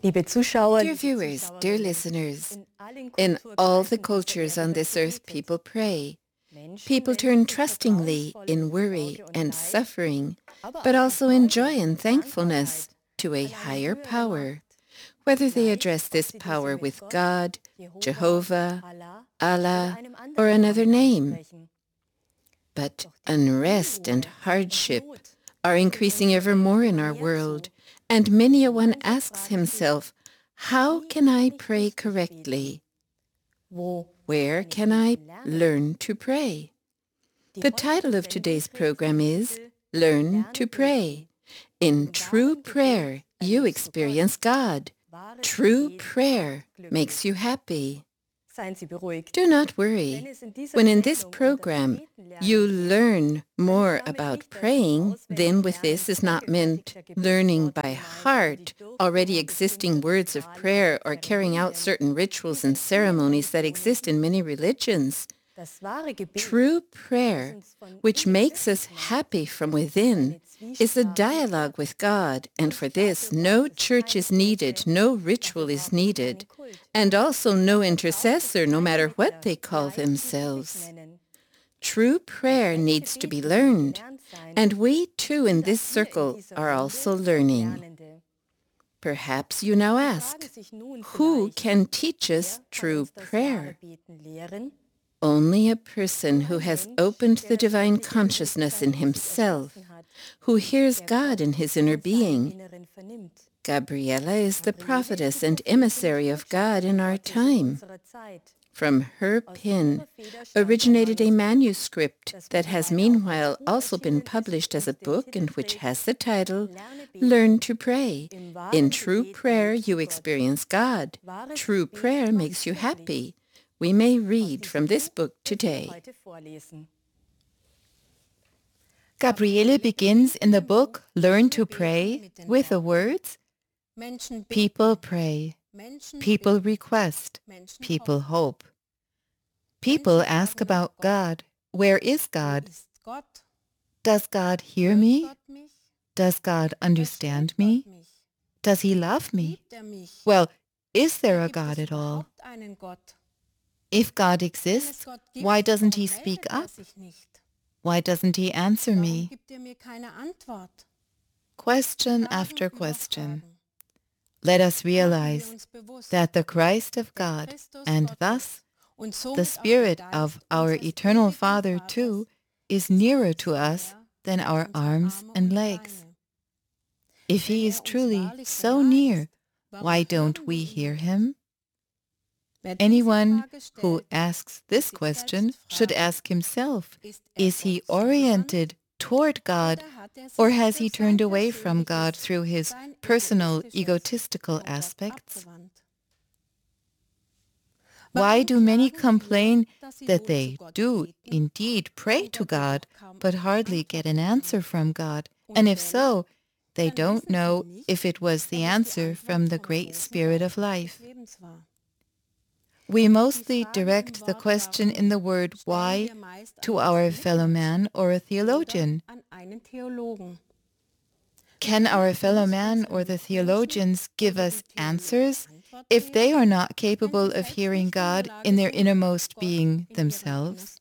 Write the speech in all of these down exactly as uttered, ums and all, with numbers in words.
Dear viewers, dear listeners, in all the cultures on this earth, people pray. People turn trustingly in worry and suffering, but also in joy and thankfulness to a higher power, whether they address this power with God, Jehovah, Allah, or another name. But unrest and hardship are increasing ever more in our world, and many a one asks himself, how can I pray correctly? Where can I learn to pray? The title of today's program is Learn to Pray. In true prayer, you experience God. True prayer makes you happy. Do not worry. When in this program you learn more about praying, then with this is not meant learning by heart already existing words of prayer or carrying out certain rituals and ceremonies that exist in many religions. True prayer, which makes us happy from within, is a dialogue with God, and for this no church is needed, no ritual is needed, and also no intercessor, no matter what they call themselves. True prayer needs to be learned, and we too in this circle are also learning. Perhaps you now ask, who can teach us true prayer? Only a person who has opened the divine consciousness in himself, who hears God in his inner being. Gabriela is the prophetess and emissary of God in our time. From her pen originated a manuscript that has meanwhile also been published as a book and which has the title, Learn to Pray. In true prayer you experience God. True prayer makes you happy. We may read from this book today. Gabriele begins in the book Learn to Pray with the words, people pray, people request, people hope. People ask about God. Where is God? Does God hear me? Does God understand me? Does he love me? Well, is there a God at all? If God exists, why doesn't he speak up? Why doesn't he answer me? Question after question. Let us realize that the Christ of God, and thus the Spirit of our Eternal Father too, is nearer to us than our arms and legs. If he is truly so near, why don't we hear him? Anyone who asks this question should ask himself, is he oriented toward God, or has he turned away from God through his personal egotistical aspects? Why do many complain that they do indeed pray to God, but hardly get an answer from God? And if so, they don't know if it was the answer from the great Spirit of life. We mostly direct the question in the word why to our fellow man or a theologian. Can our fellow man or the theologians give us answers if they are not capable of hearing God in their innermost being themselves?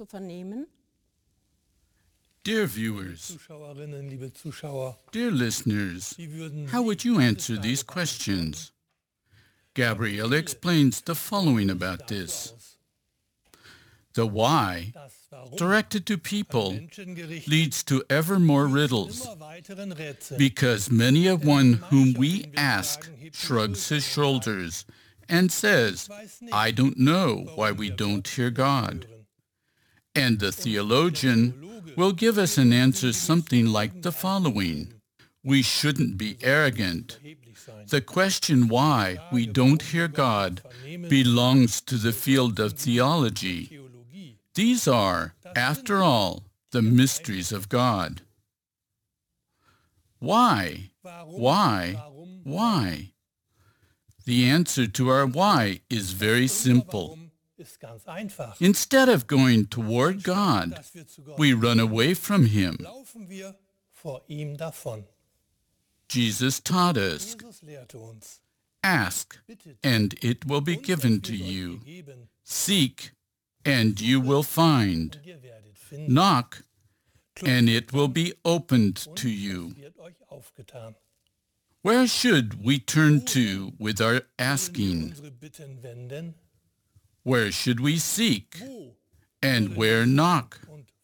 Dear viewers, dear listeners, how would you answer these questions? Gabriele explains the following about this. The why, directed to people, leads to ever more riddles, because many a one whom we ask shrugs his shoulders and says, I don't know why we don't hear God. And the theologian will give us an answer something like the following. We shouldn't be arrogant. The question why we don't hear God belongs to the field of theology. These are, after all, the mysteries of God. Why? Why? Why? The answer to our why is very simple. Instead of going toward God, we run away from him. Jesus taught us, Ask, and it will be given to you. Seek, and you will find. Knock, and it will be opened to you. Where should we turn to with our asking? Where should we seek? And where knock?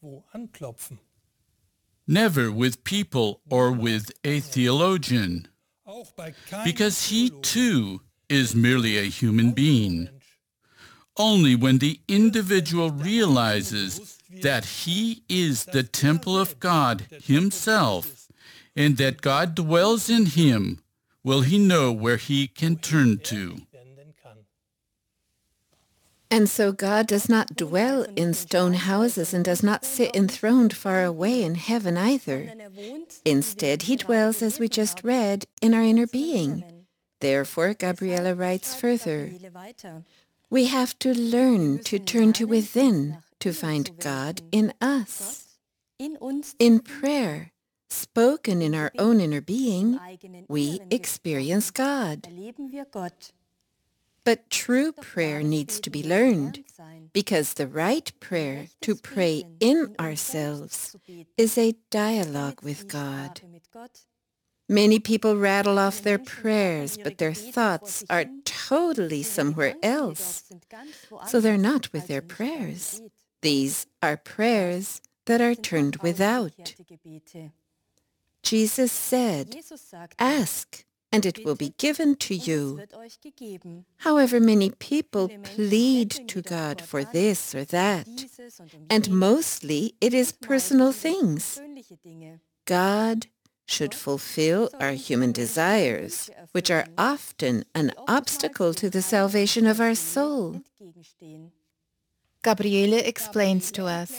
Never with people or with a theologian, because he too is merely a human being. Only when the individual realizes that he is the temple of God himself and that God dwells in him will he know where he can turn to. And so God does not dwell in stone houses and does not sit enthroned far away in heaven either. Instead, he dwells, as we just read, in our inner being. Therefore, Gabriela writes further, we have to learn to turn to within to find God in us. In prayer, spoken in our own inner being, we experience God. But true prayer needs to be learned, because the right prayer to pray in ourselves is a dialogue with God. Many people rattle off their prayers, but their thoughts are totally somewhere else. So they're not with their prayers. These are prayers that are turned without. Jesus said, ask, and it will be given to you. However, many people plead to God for this or that, and mostly it is personal things. God should fulfill our human desires, which are often an obstacle to the salvation of our soul. Gabriele explains to us,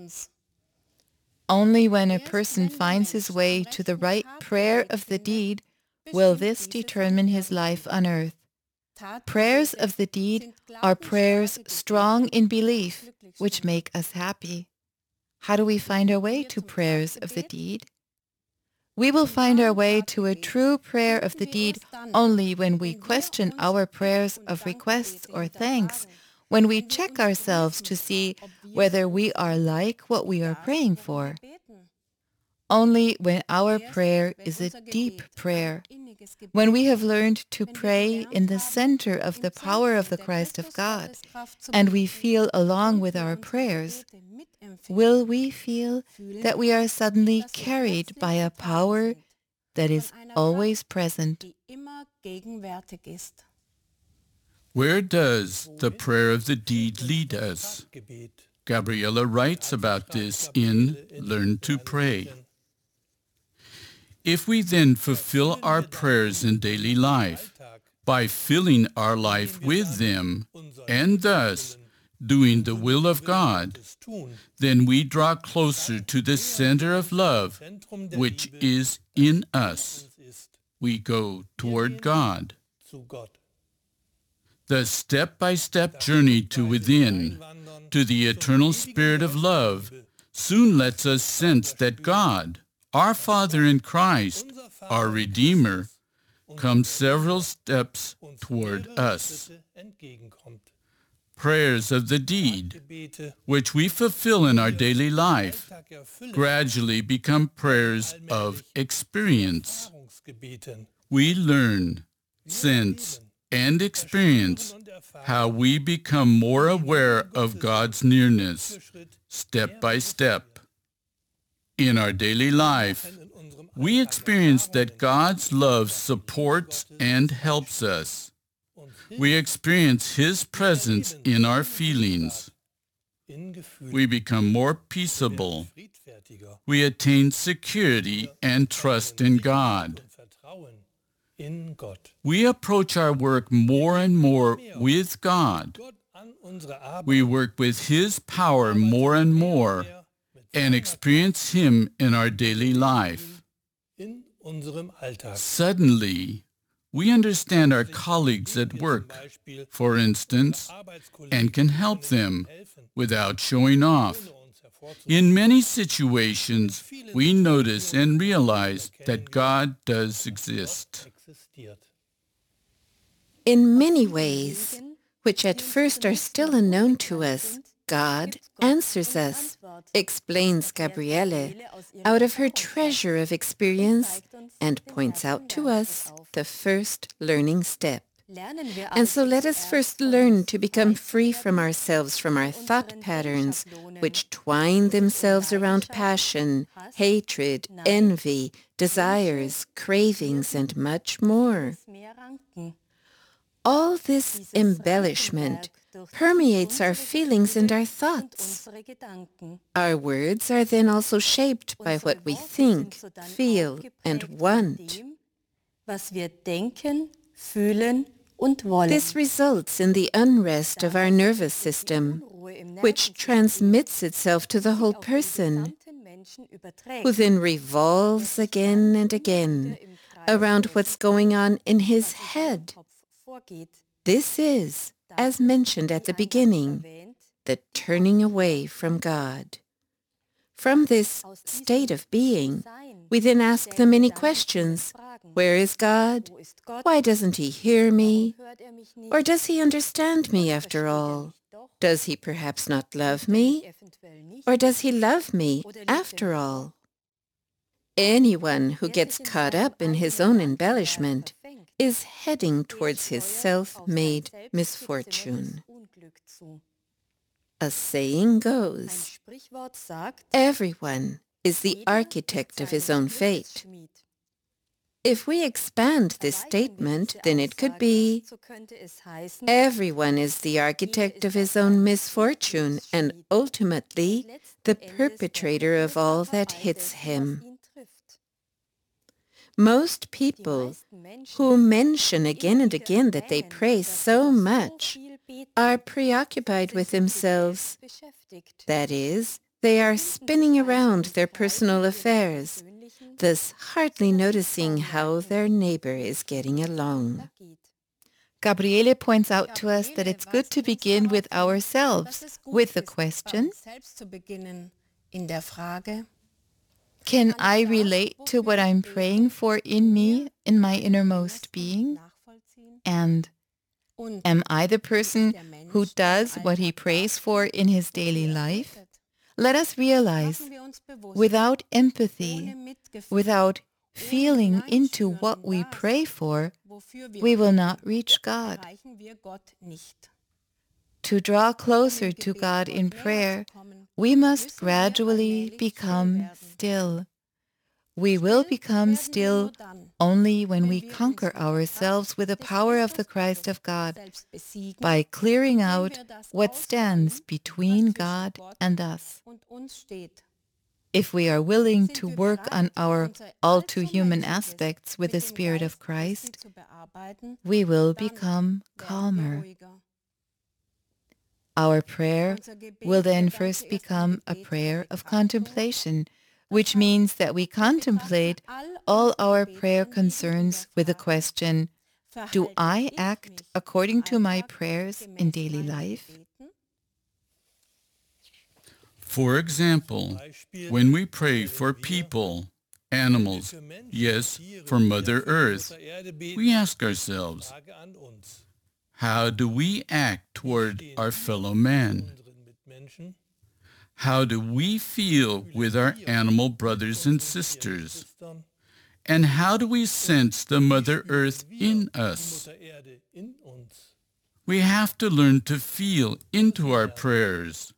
only when a person finds his way to the right prayer of the deed will this determine his life on earth. Prayers of the deed are prayers strong in belief, which make us happy. How do we find our way to prayers of the deed? We will find our way to a true prayer of the deed only when we question our prayers of requests or thanks, when we check ourselves to see whether we are like what we are praying for. Only when our prayer is a deep prayer, when we have learned to pray in the center of the power of the Christ of God, and we feel along with our prayers, will we feel that we are suddenly carried by a power that is always present. Where does the prayer of the deed lead us? Gabriela writes about this in Learn to Pray. If we then fulfill our prayers in daily life by filling our life with them and thus doing the will of God, then we draw closer to the center of love, which is in us. We go toward God. The step-by-step journey to within, to the eternal spirit of love, soon lets us sense that God, our Father in Christ, our Redeemer, comes several steps toward us. Prayers of the deed, which we fulfill in our daily life, gradually become prayers of experience. We learn, sense, and experience how we become more aware of God's nearness, step by step. In our daily life, we experience that God's love supports and helps us. We experience His presence in our feelings. We become more peaceable. We attain security and trust in God. We approach our work more and more with God. We work with His power more and more and experience Him in our daily life. Suddenly, we understand our colleagues at work, for instance, and can help them without showing off. In many situations, we notice and realize that God does exist. In many ways, which at first are still unknown to us, God answers us, explains Gabriele, out of her treasure of experience, and points out to us the first learning step. And so let us first learn to become free from ourselves, from our thought patterns, which twine themselves around passion, hatred, envy, desires, cravings, and much more. All this embellishment permeates our feelings and our thoughts. Our words are then also shaped by what we think, feel, and want. This results in the unrest of our nervous system, which transmits itself to the whole person, who then revolves again and again around what's going on in his head. This is, as mentioned at the beginning, the turning away from God. From this state of being, we then ask the many questions. Where is God? Why doesn't he hear me? Or does he understand me after all? Does he perhaps not love me? Or does he love me after all? Anyone who gets caught up in his own embellishment is heading towards his self-made misfortune. A saying goes, everyone is the architect of his own fate. If we expand this statement, then it could be, everyone is the architect of his own misfortune and ultimately the perpetrator of all that hits him. Most people who mention again and again that they pray so much are preoccupied with themselves. That is, they are spinning around their personal affairs, thus hardly noticing how their neighbor is getting along. Gabriele points out to us that it's good to begin with ourselves, with the question, can I relate to what I'm praying for in me, in my innermost being? And am I the person who does what he prays for in his daily life? Let us realize, without empathy, without feeling into what we pray for, we will not reach God. To draw closer to God in prayer, we must gradually become still. We will become still only when we conquer ourselves with the power of the Christ of God, by clearing out what stands between God and us. If we are willing to work on our all-too-human aspects with the Spirit of Christ, we will become calmer. Our prayer will then first become a prayer of contemplation, which means that we contemplate all our prayer concerns with the question, do I act according to my prayers in daily life? For example, when we pray for people, animals, yes, for Mother Earth, we ask ourselves, how do we act toward our fellow man? How do we feel with our animal brothers and sisters? And how do we sense the Mother Earth in us? We have to learn to feel into our prayers,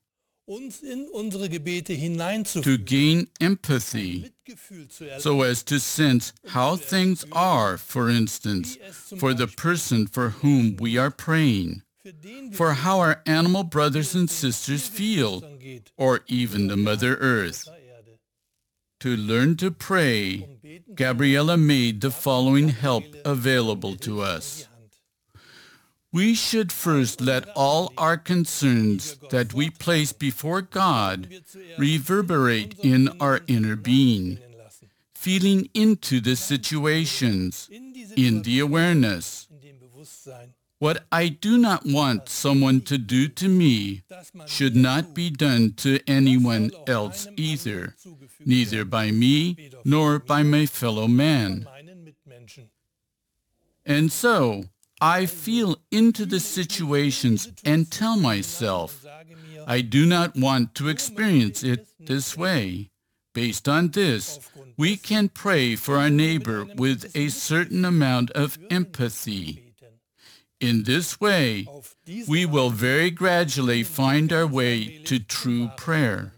to gain empathy, so as to sense how things are, for instance, for the person for whom we are praying, for how our animal brothers and sisters feel, or even the Mother Earth. To learn to pray, Gabriele made the following help available to us. We should first let all our concerns that we place before God reverberate in our inner being, feeling into the situations, in the awareness. What I do not want someone to do to me should not be done to anyone else either, neither by me nor by my fellow man. And so, I feel into the situations and tell myself, I do not want to experience it this way. Based on this, we can pray for our neighbor with a certain amount of empathy. In this way, we will very gradually find our way to true prayer.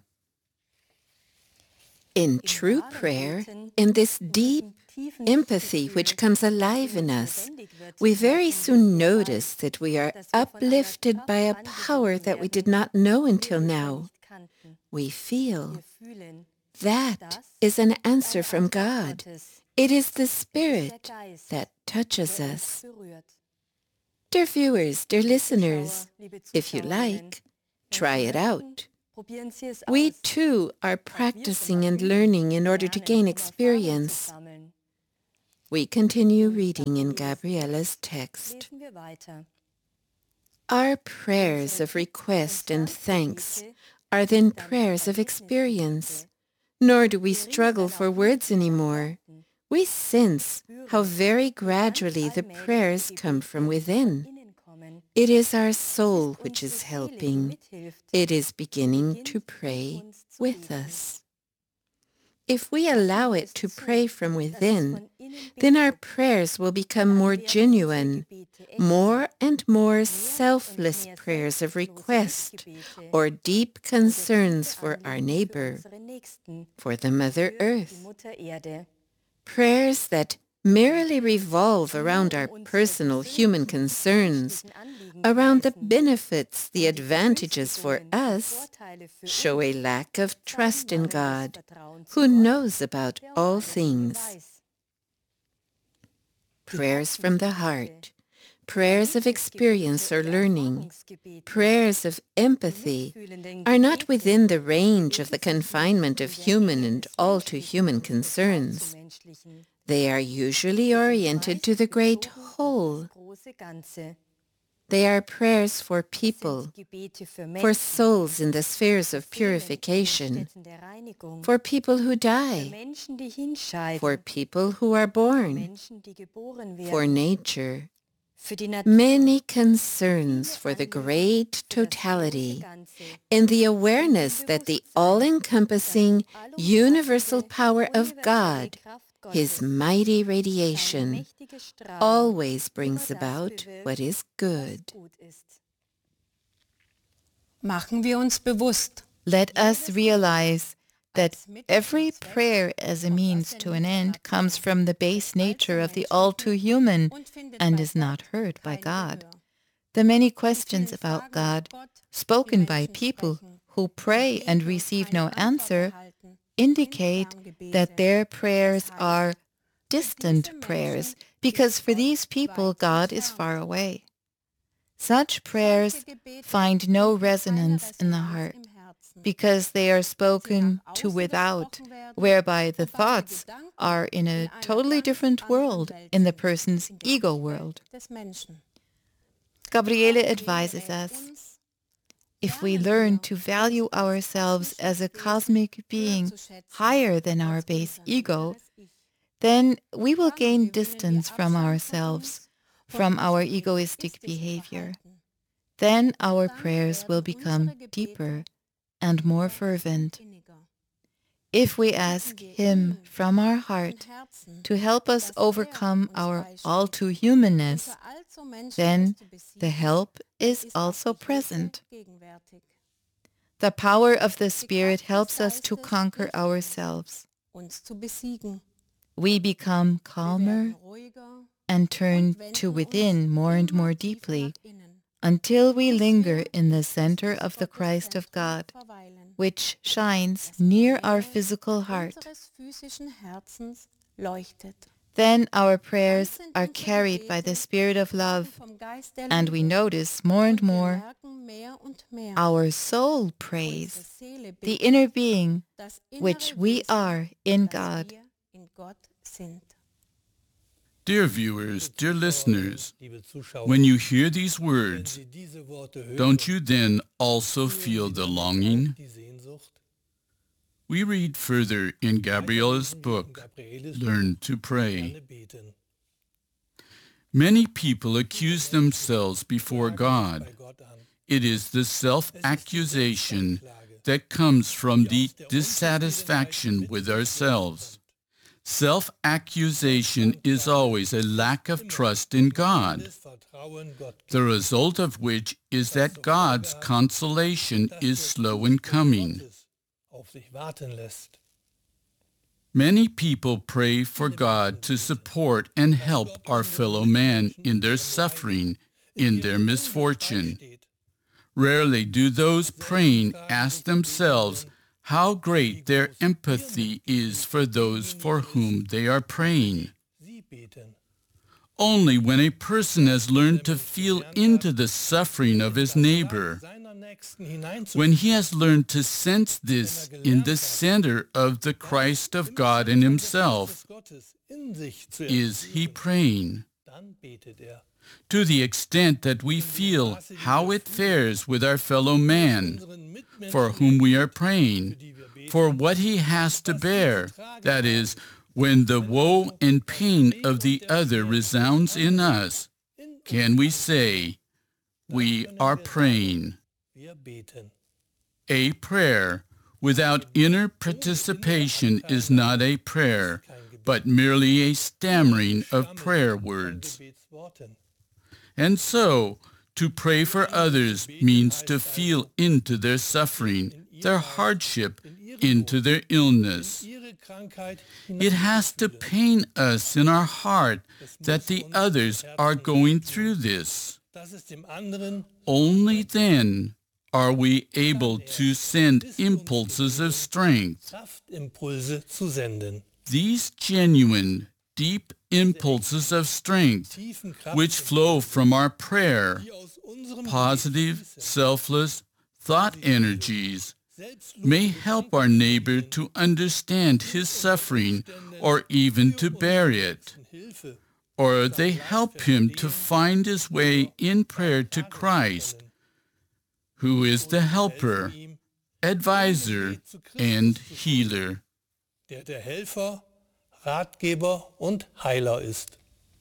In true prayer, in this deep empathy which comes alive in us, we very soon notice that we are uplifted by a power that we did not know until now. We feel that is an answer from God. It is the Spirit that touches us. Dear viewers, dear listeners, if you like, try it out. We too are practicing and learning in order to gain experience. We continue reading in Gabriela's text. Our prayers of request and thanks are then prayers of experience, nor do we struggle for words anymore. We sense how very gradually the prayers come from within. It is our soul which is helping. It is beginning to pray with us. If we allow it to pray from within, then our prayers will become more genuine, more and more selfless prayers of request or deep concerns for our neighbor, for the Mother Earth. Prayers that merely revolve around our personal human concerns, around the benefits, the advantages for us, show a lack of trust in God, who knows about all things. Prayers from the heart, prayers of experience or learning, prayers of empathy are not within the range of the confinement of human and all too human concerns. They are usually oriented to the great whole. They are prayers for people, for souls in the spheres of purification, for people who die, for people who are born, for nature. Many concerns for the great totality and the awareness that the all-encompassing universal power of God, His mighty radiation, always brings about what is good. Machen wir uns bewusst. Let us realize that every prayer as a means to an end comes from the base nature of the all-too-human and is not heard by God. The many questions about God, spoken by people who pray and receive no answer, indicate that their prayers are distant prayers, because for these people God is far away. Such prayers find no resonance in the heart, because they are spoken to without, whereby the thoughts are in a totally different world, in the person's ego world. Gabriele advises us, if we learn to value ourselves as a cosmic being higher than our base ego, then we will gain distance from ourselves, from our egoistic behavior. Then our prayers will become deeper and more fervent. If we ask Him from our heart to help us overcome our all-too-humanness, then the help is also present. The power of the Spirit helps us to conquer ourselves. We become calmer and turn to within more and more deeply, until we linger in the center of the Christ of God, which shines near our physical heart. Then our prayers are carried by the Spirit of love, and we notice more and more our soul prays, the inner being which we are in God. Dear viewers, dear listeners, when you hear these words, don't you then also feel the longing? We read further in Gabriela's book, Learn to Pray. Many people accuse themselves before God. It is the self-accusation that comes from the dissatisfaction with ourselves. Self-accusation is always a lack of trust in God, the result of which is that God's consolation is slow in coming. Many people pray for God to support and help our fellow man in their suffering, in their misfortune. Rarely do those praying ask themselves how great their empathy is for those for whom they are praying. Only when a person has learned to feel into the suffering of his neighbor, when he has learned to sense this in the center of the Christ of God in himself, is he praying. To the extent that we feel how it fares with our fellow man, for whom we are praying, for what he has to bear, that is, when the woe and pain of the other resounds in us, can we say, we are praying. A prayer without inner participation is not a prayer, but merely a stammering of prayer words. And so, to pray for others means to feel into their suffering, their hardship, into their illness. It has to pain us in our heart that the others are going through this. Only then are we able to send impulses of strength. These genuine, deep impulses of strength, which flow from our prayer, positive, selfless thought energies, may help our neighbor to understand his suffering or even to bear it. Or they help him to find his way in prayer to Christ, who is the helper, advisor, and healer. Der der Helfer, Ratgeber und Heiler ist.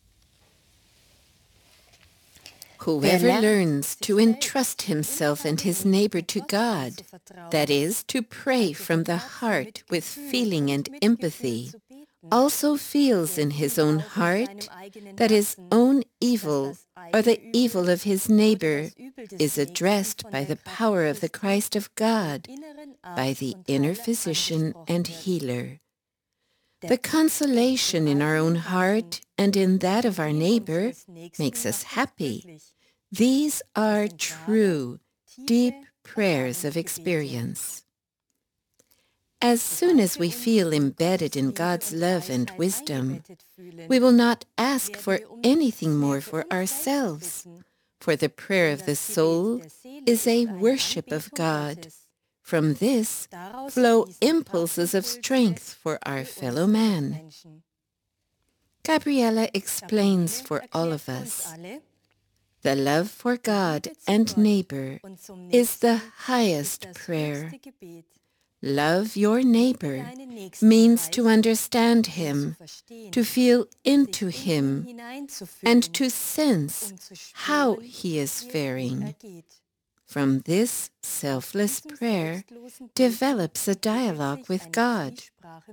Whoever learns to entrust himself and his neighbor to God, that is, to pray from the heart with feeling and empathy, also feels in his own heart that his own evil, or the evil of his neighbor, is addressed by the power of the Christ of God, by the inner physician and healer. The consolation in our own heart and in that of our neighbor makes us happy. These are true, deep prayers of experience. As soon as we feel embedded in God's love and wisdom, we will not ask for anything more for ourselves, for the prayer of the soul is a worship of God. From this flow impulses of strength for our fellow man. Gabriela explains for all of us. The love for God and neighbor is the highest prayer. Love your neighbor means to understand him, to feel into him, and to sense how he is faring. From this selfless prayer develops a dialogue with God.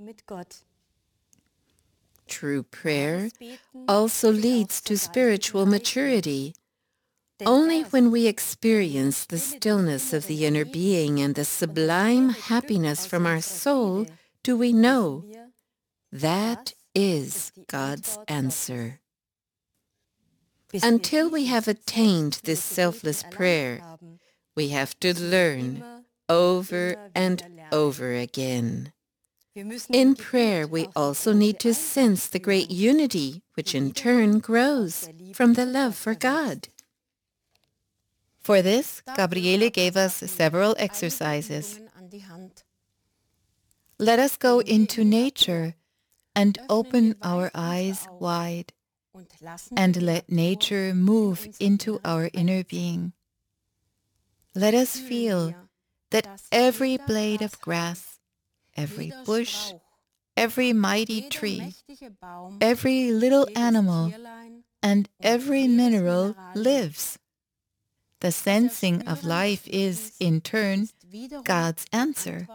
True prayer also leads to spiritual maturity. Only when we experience the stillness of the inner being and the sublime happiness from our soul do we know that is God's answer. Until we have attained this selfless prayer, we have to learn over and over again. In prayer, we also need to sense the great unity, which in turn grows from the love for God. For this, Gabriele gave us several exercises. Let us go into nature and open our eyes wide, and let nature move into our inner being. Let us feel that every blade of grass, every bush, every mighty tree, every little animal, and every mineral lives. The sensing of life is, in turn, God's answer.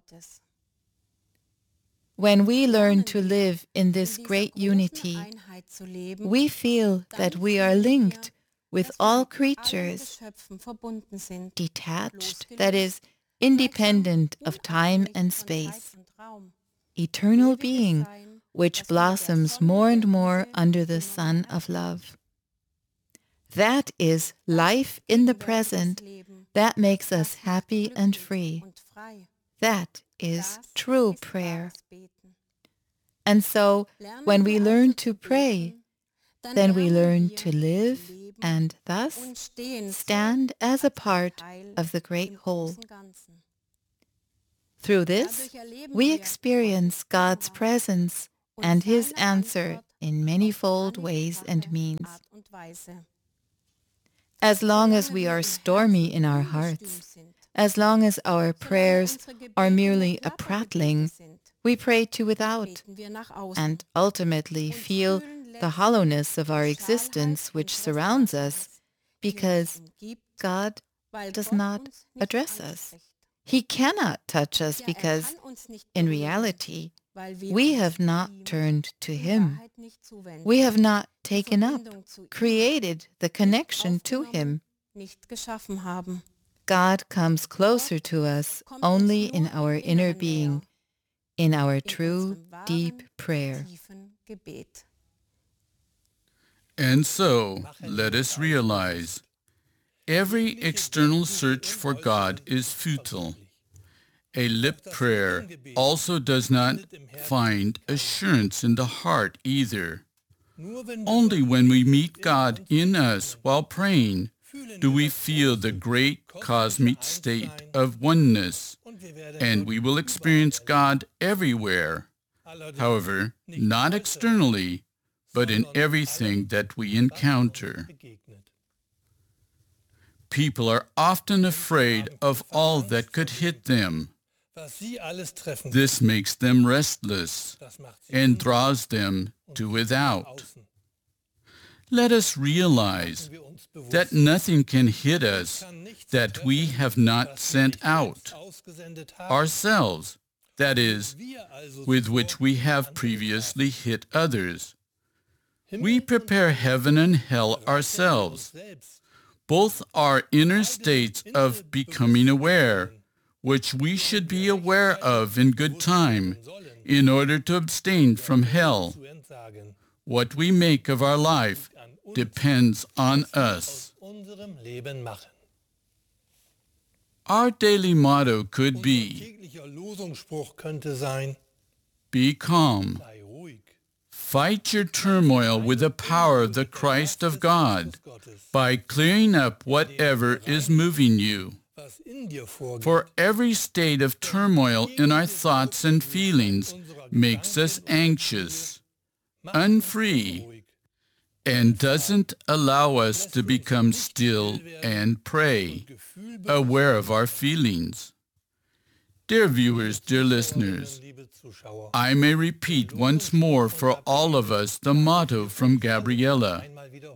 When we learn to live in this great unity, we feel that we are linked with all creatures, detached, that is, independent of time and space, eternal being, which blossoms more and more under the sun of love. That is life in the present that makes us happy and free. That is true prayer. And so, when we learn to pray, then we learn to live and thus stand as a part of the great whole. Through this, we experience God's presence and His answer in manifold ways and means. As long as we are stormy in our hearts, as long as our prayers are merely a prattling, we pray to without, and ultimately feel the hollowness of our existence which surrounds us, because God does not address us. He cannot touch us because, in reality, we have not turned to Him. We have not taken up, created the connection to Him. God comes closer to us only in our inner being, in our true, deep prayer. And so, let us realize, every external search for God is futile. A lip prayer also does not find assurance in the heart either. Only when we meet God in us while praying do we feel the great cosmic state of oneness, and we will experience God everywhere. However, not externally, but in everything that we encounter. People are often afraid of all that could hit them. This makes them restless and draws them to without. Let us realize that nothing can hit us that we have not sent out ourselves, that is, with which we have previously hit others. We prepare heaven and hell ourselves. Both are inner states of becoming aware, which we should be aware of in good time, in order to abstain from hell. What we make of our life depends on us. Our daily motto could be, be calm. Fight your turmoil with the power of the Christ of God by clearing up whatever is moving you. For every state of turmoil in our thoughts and feelings makes us anxious, unfree, and doesn't allow us to become still and pray, aware of our feelings. Dear viewers, dear listeners, I may repeat once more for all of us the motto from Gabriela.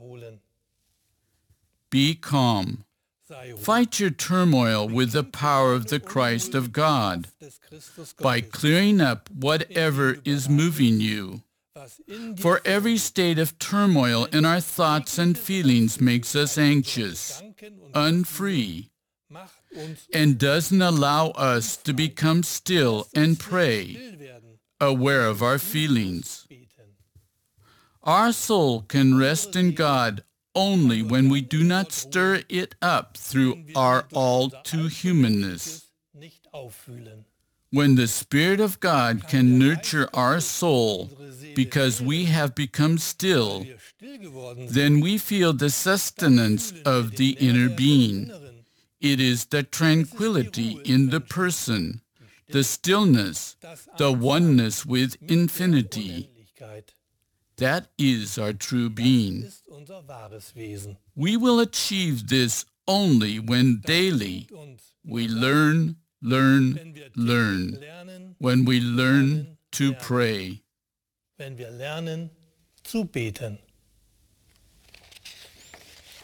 Be calm. Fight your turmoil with the power of the Christ of God by clearing up whatever is moving you. For every state of turmoil in our thoughts and feelings makes us anxious, unfree, and doesn't allow us to become still and pray, aware of our feelings. Our soul can rest in God only when we do not stir it up through our all-too-humanness. When the Spirit of God can nurture our soul because we have become still, then we feel the sustenance of the inner being. It is the tranquility in the person, the stillness, the oneness with infinity. That is our true being. We will achieve this only when daily we learn, learn, learn, when we learn to pray. Wenn wir lernen zu beten.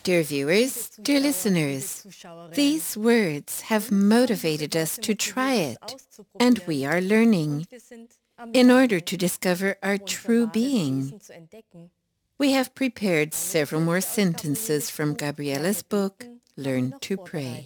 Dear viewers, dear listeners, these words have motivated us to try it, and we are learning in order to discover our true being. We have prepared several more sentences from Gabriela's book, Learn to Pray.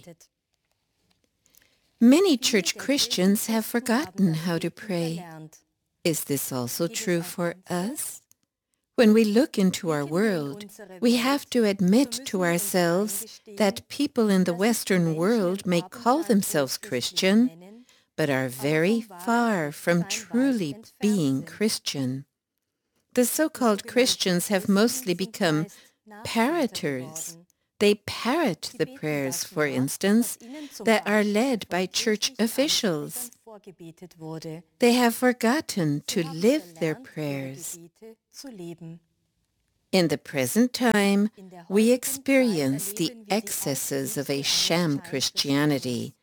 Many church Christians have forgotten how to pray. Is this also true for us? When we look into our world, we have to admit to ourselves that people in the Western world may call themselves Christian, but are very far from truly being Christian. The so-called Christians have mostly become parroters. They parrot the prayers, for instance, that are led by church officials. They have forgotten to live their prayers. In the present time, we experience the excesses of a sham Christianity